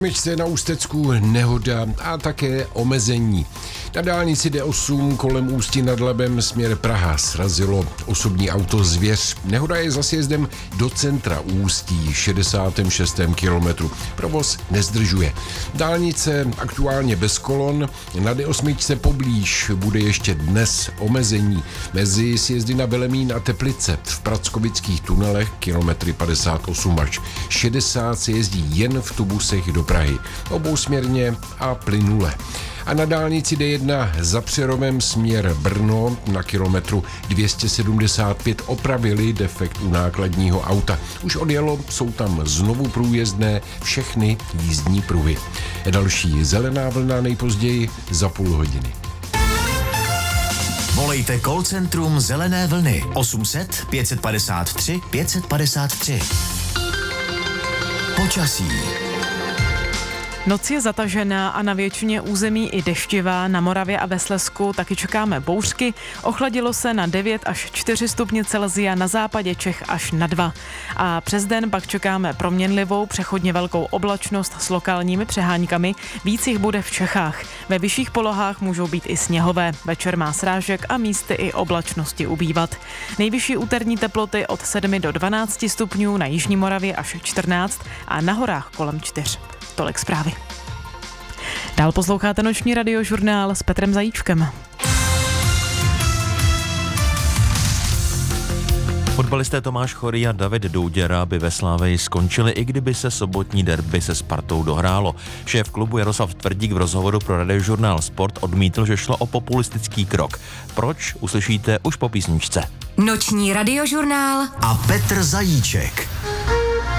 Myčce na Ústecku nehoda a také omezení. Na dálnici D8 kolem Ústí nad Labem směr Praha srazilo osobní auto Zvěř. Nehoda je za sjezdem do centra Ústí, 66. kilometru. Provoz nezdržuje. Dálnice aktuálně bez kolon. Na D8 poblíž bude ještě dnes omezení. Mezi sjezdy na Velemín a Teplice v prackovických tunelech kilometry 58 až 60 se jezdí jen v tubusech do Prahy. Obousměrně a plynule. A na dálnici D1 za Přerovem směr Brno na kilometru 275 opravili defekt u nákladního auta. Už odjelo, jsou tam znovu průjezdné všechny jízdní pruhy. Další zelená vlna nejpozději za půl hodiny. Volejte call centrum Zelené vlny 800 553 553. Počasí. Noc je zatažená a na většině území i deštivá, na Moravě a ve Slezsku taky čekáme bouřky. Ochladilo se na 9 až 4 stupně Celsia, na západě Čech až na 2. A přes den pak čekáme proměnlivou, přechodně velkou oblačnost s lokálními přeháňkami. Víc jich bude v Čechách. Ve vyšších polohách můžou být i sněhové. Večer má srážek a místy i oblačnosti ubývat. Nejvyšší úterní teploty od 7 do 12 stupňů, na jižní Moravě až 14 a na horách kolem 4. Tolik zprávy. Dál posloucháte noční radiožurnál s Petrem Zajíčkem. Fotbalisté Tomáš Chorý a David Douděra by ve Slavii skončili, i kdyby se sobotní derby se Spartou dohrálo. Šéf klubu Jaroslav Tvrdík v rozhovoru pro radiožurnál Sport odmítl, že šlo o populistický krok. Proč, uslyšíte už po písničce. Noční radiožurnál a Petr Zajíček.